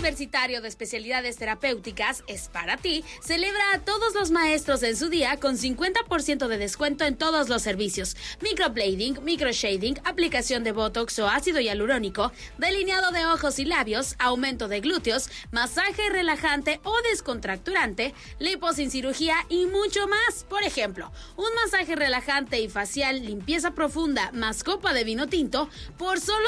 Universitario de Especialidades Terapéuticas es para ti. Celebra a todos los maestros en su día con 50% de descuento en todos los servicios. Microblading, microshading, aplicación de botox o ácido hialurónico, delineado de ojos y labios, aumento de glúteos, masaje relajante o descontracturante, lipo sin cirugía y mucho más. Por ejemplo, un masaje relajante y facial, limpieza profunda más copa de vino tinto por solo